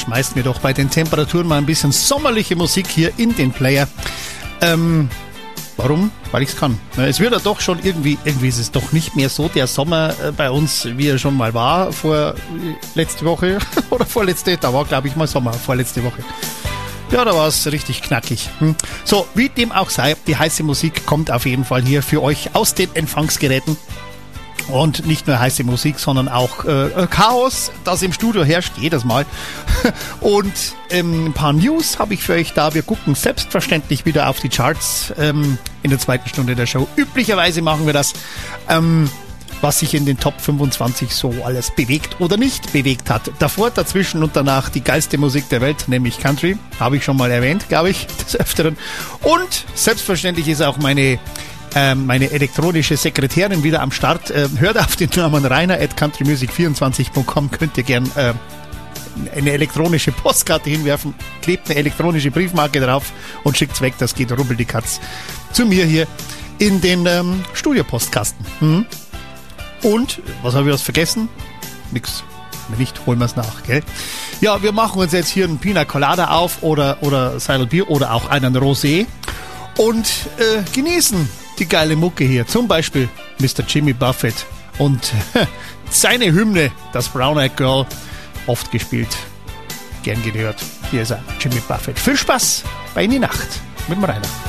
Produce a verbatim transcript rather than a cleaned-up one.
schmeißen wir doch bei den Temperaturen mal ein bisschen sommerliche Musik hier in den Player. Ähm, warum? Weil ich es kann. Es wird ja doch schon irgendwie, irgendwie ist es doch nicht mehr so der Sommer bei uns, wie er schon mal war, vor letzte Woche oder vorletzte, da war glaube ich mal Sommer, vorletzte Woche. Ja, da war es richtig knackig. Hm. So, wie dem auch sei, die heiße Musik kommt auf jeden Fall hier für euch aus den Empfangsgeräten. Und nicht nur heiße Musik, sondern auch äh, Chaos, das im Studio herrscht, jedes Mal. Und ähm, ein paar News habe ich für euch da. Wir gucken selbstverständlich wieder auf die Charts ähm, in der zweiten Stunde der Show. Üblicherweise machen wir das, ähm, was sich in den Top fünfundzwanzig so alles bewegt oder nicht bewegt hat. Davor, dazwischen und danach die geilste Musik der Welt, nämlich Country. Habe ich schon mal erwähnt, glaube ich, des Öfteren. Und selbstverständlich ist auch meine... meine elektronische Sekretärin wieder am Start. Hört auf den Namen Rainer at countrymusic vierundzwanzig punkt com. Könnt ihr gern äh, eine elektronische Postkarte hinwerfen, klebt eine elektronische Briefmarke drauf und schickt's weg. Das geht rubbel die Katz zu mir hier in den ähm, Studio-Postkasten. Mhm. Und, was habe ich was vergessen? Nix. Wenn nicht, holen wir es nach, gell? Ja, wir machen uns jetzt hier einen Pina Colada auf oder, oder Seidelbier oder auch einen Rosé und äh, genießen die geile Mucke hier. Zum Beispiel Mister Jimmy Buffett und seine Hymne, das Brown Eyed Girl, oft gespielt, gern gehört. Hier ist er, Jimmy Buffett. Viel Spaß bei In die Nacht mit dem Rainer.